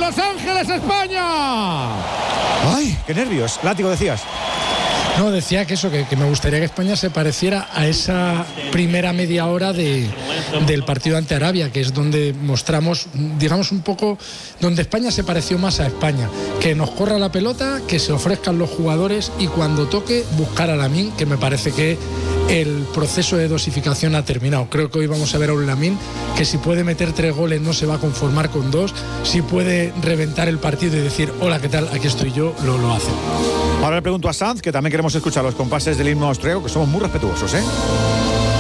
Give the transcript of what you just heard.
Los Ángeles, España. ¡Ay, qué nervios! Látigo, decías. No, decía que que me gustaría que España se pareciera a esa primera media hora del partido ante Arabia, que es donde mostramos, digamos, un poco donde España se pareció más a España, que nos corra la pelota, que se ofrezcan los jugadores y cuando toque buscar a Lamine, que me parece que el proceso de dosificación ha terminado. Creo que hoy vamos a ver a un Lamine que si puede meter 3 goles no se va a conformar con 2, si puede reventar el partido y decir hola, ¿qué tal? Aquí estoy yo, lo hace. Ahora le pregunto a Sanz, que también queremos escuchar los compases del himno austríaco, que somos muy respetuosos, ¿eh?